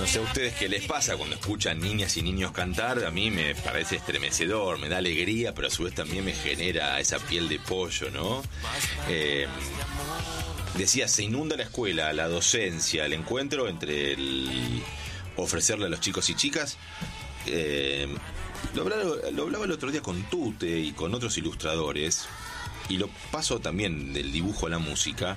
sé a ustedes qué les pasa cuando escuchan niñas y niños cantar. A mí me parece estremecedor, me da alegría, pero a su vez también me genera esa piel de pollo, ¿no? Decía, se inunda la escuela, la docencia, el encuentro entre el ofrecerle a los chicos y chicas. Lo hablaba el otro día con Tute y con otros ilustradores, y lo paso también del dibujo a la música.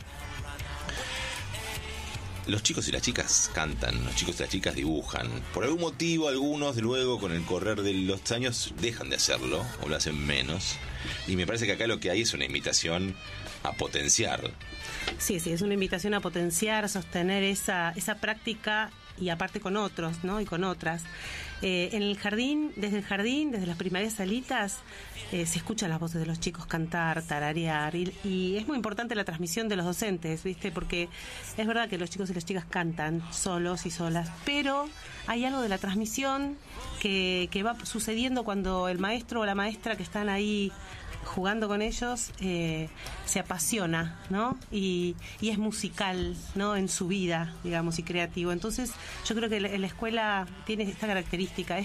Los chicos y las chicas cantan, los chicos y las chicas dibujan. Por algún motivo, algunos luego con el correr de los años dejan de hacerlo o lo hacen menos. Y me parece que acá lo que hay es una invitación a potenciar. Sí, es una invitación a potenciar, a sostener esa práctica, y aparte con otros, ¿no? Y con otras. En el jardín, desde las primarias salitas, se escuchan las voces de los chicos cantar, tararear, y es muy importante la transmisión de los docentes, ¿viste? Porque es verdad que los chicos y las chicas cantan solos y solas, pero hay algo de la transmisión que va sucediendo cuando el maestro o la maestra que están ahí jugando con ellos se apasiona, ¿no? Y es musical, ¿no? En su vida, digamos, y creativo. Entonces yo creo que la escuela tiene esta característica,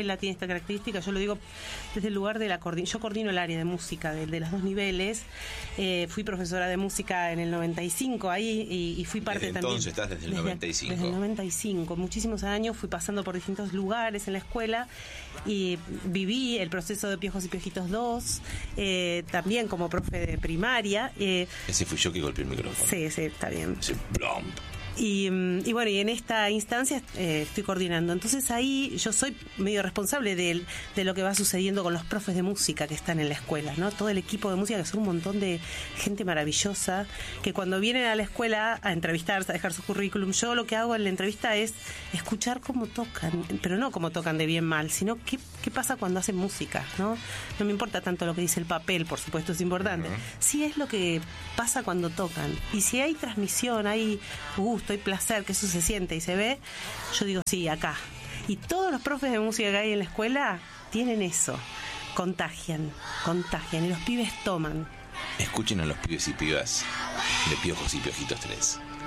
yo lo digo desde el lugar de yo coordino el área de música de los dos niveles. Fui profesora de música en el 95 ahí, y fui parte desde también. Entonces estás desde el 95. Desde el 95, muchísimos años, fui pasando por distintos lugares en la escuela y viví el proceso de Piojos y Piojitos 2, también como profe de primaria. Ese fui yo que golpeé el micrófono. Sí, está bien. Ese plomb. Y bueno, y en esta instancia estoy coordinando. Entonces ahí yo soy medio responsable de lo que va sucediendo con los profes de música que están en la escuela, ¿no? Todo el equipo de música, que son un montón de gente maravillosa, que cuando vienen a la escuela a entrevistarse, a dejar su currículum, yo lo que hago en la entrevista es escuchar cómo tocan, pero no cómo tocan de bien mal, sino qué pasa cuando hacen música, ¿no? No me importa tanto lo que dice el papel, por supuesto es importante. Sí es lo que pasa cuando tocan. Y si hay transmisión, hay gusto, hay placer, que eso se siente y se ve, yo digo, sí, acá. Y todos los profes de música que hay en la escuela tienen eso. Contagian, y los pibes toman. Escuchen a los pibes y pibas de Piojos y Piojitos 3.